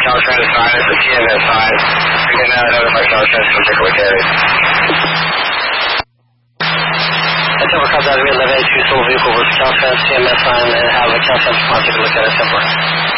Caltrain is fine. It's a TMS fine. You can notify Caltrain to take away carry. Temper comes out of 1182, full vehicle was Caltrain, TMS fine, and have a Caltrain respond, take a look at it, Temper.